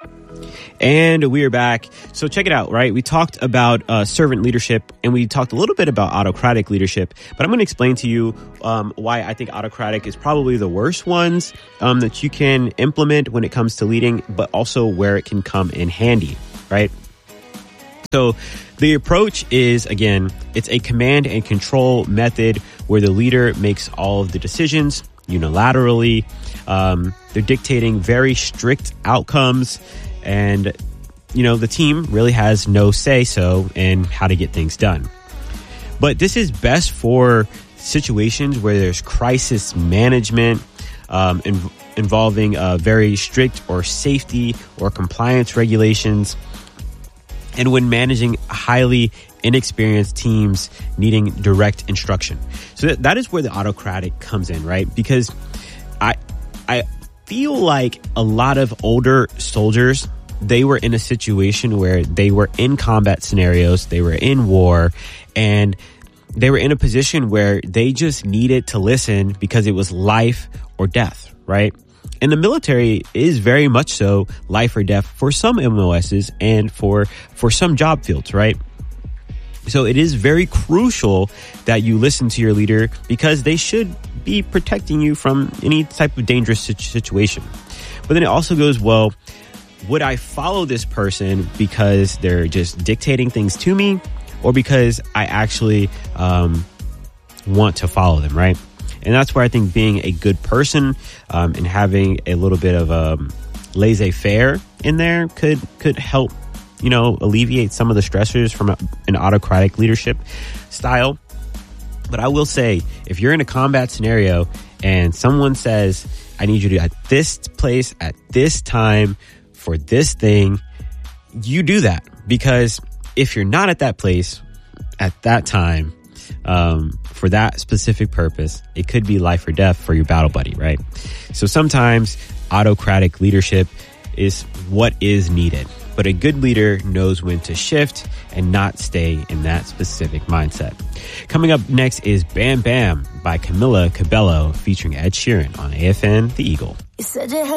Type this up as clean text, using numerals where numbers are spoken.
And we are back. So check it out, right? We talked about servant leadership, and we talked a little bit about autocratic leadership. But I'm going to explain to you why I think autocratic is probably the worst ones that you can implement when it comes to leading, but also where it can come in handy, right? So the approach is, again, it's a command and control method where the leader makes all of the decisions unilaterally. They're dictating very strict outcomes, and, the team really has no say-so in how to get things done. But this is best for situations where there's crisis management involving very strict or safety or compliance regulations, and when managing highly inexperienced teams needing direct instruction. So that is where the autocratic comes in, right? Because I feel like a lot of older soldiers, they were in a situation where they were in combat scenarios, they were in war, and they were in a position where they just needed to listen because it was life or death, right? And the military is very much so life or death for some MOSs and for some job fields, right? So it is very crucial that you listen to your leader because they should be protecting you from any type of dangerous situation. But then it also goes, well, would I follow this person because they're just dictating things to me, or because I actually want to follow them, right? And that's where I think being a good person and having a little bit of laissez-faire in there could help, alleviate some of the stressors from an autocratic leadership style. But I will say, if you're in a combat scenario and someone says, I need you to at this place at this time for this thing, you do that. Because if you're not at that place at that time, for that specific purpose, it could be life or death for your battle buddy, right? So sometimes autocratic leadership is what is needed, but a good leader knows when to shift and not stay in that specific mindset. Coming up next is Bam Bam by Camila Cabello featuring Ed Sheeran on AFN The Eagle.